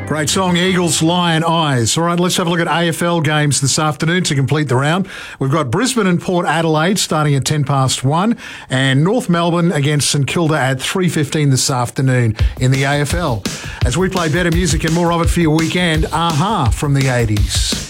Great song, Eagles, Lion Eyes. All right, let's have a look at AFL games this afternoon to complete the round. We've got Brisbane and Port Adelaide starting at 1:10 and North Melbourne against St Kilda at 3:15 this afternoon in the AFL. As we play better music and more of it for your weekend, Aha from the 80s.